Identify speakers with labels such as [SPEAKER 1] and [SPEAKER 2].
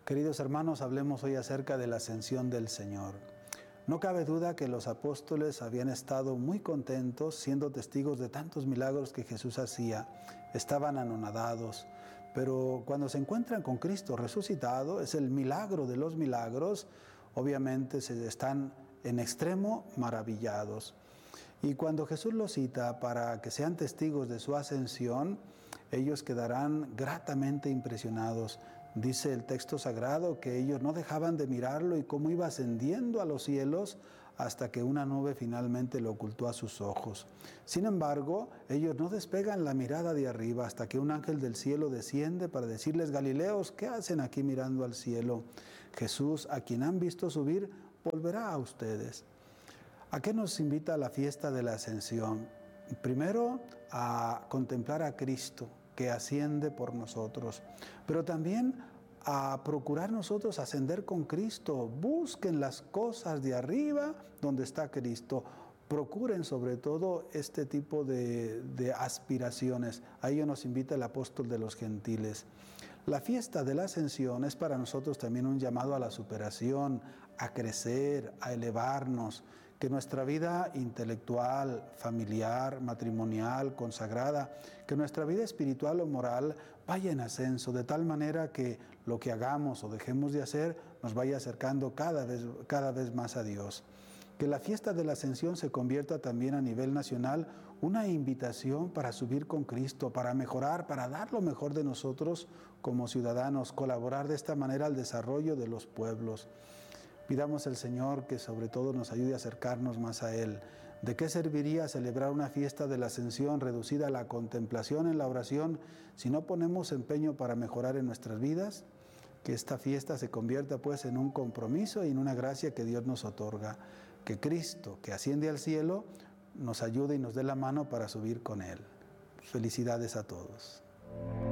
[SPEAKER 1] Queridos hermanos, hablemos hoy acerca de la ascensión del Señor. No cabe duda que los apóstoles habían estado muy contentos siendo testigos de tantos milagros que Jesús hacía. Estaban anonadados, pero cuando se encuentran con Cristo resucitado, es el milagro de los milagros, obviamente están en extremo maravillados. Y cuando Jesús los cita para que sean testigos de su ascensión, ellos quedarán gratamente impresionados. Dice el texto sagrado que ellos no dejaban de mirarlo y cómo iba ascendiendo a los cielos hasta que una nube finalmente lo ocultó a sus ojos. Sin embargo, ellos no despegan la mirada de arriba hasta que un ángel del cielo desciende para decirles: Galileos, ¿qué hacen aquí mirando al cielo? Jesús, a quien han visto subir, volverá a ustedes. ¿A qué nos invita la fiesta de la Ascensión? Primero, a contemplar a Cristo, que asciende por nosotros, pero también a procurar nosotros ascender con Cristo. Busquen las cosas de arriba donde está Cristo. Procuren sobre todo este tipo de aspiraciones. A ello nos invita el apóstol de los gentiles. La fiesta de la Ascensión es para nosotros también un llamado a la superación, a crecer, a elevarnos, que nuestra vida intelectual, familiar, matrimonial, consagrada, que nuestra vida espiritual o moral vaya en ascenso, de tal manera que lo que hagamos o dejemos de hacer nos vaya acercando cada vez más a Dios. Que la fiesta de la Ascensión se convierta también a nivel nacional una invitación para subir con Cristo, para mejorar, para dar lo mejor de nosotros como ciudadanos, colaborar de esta manera al desarrollo de los pueblos. Pidamos al Señor que sobre todo nos ayude a acercarnos más a Él. ¿De qué serviría celebrar una fiesta de la Ascensión reducida a la contemplación en la oración si no ponemos empeño para mejorar en nuestras vidas? Que esta fiesta se convierta pues en un compromiso y en una gracia que Dios nos otorga. Que Cristo, que asciende al cielo, nos ayude y nos dé la mano para subir con Él. Felicidades a todos.